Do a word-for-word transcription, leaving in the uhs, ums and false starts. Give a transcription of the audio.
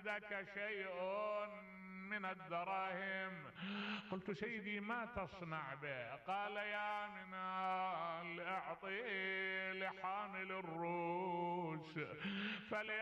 عندك شيء من الدراهم؟ قلت سيدي ما تصنع به؟ قال يا منال اعطي لحامل الروس فلي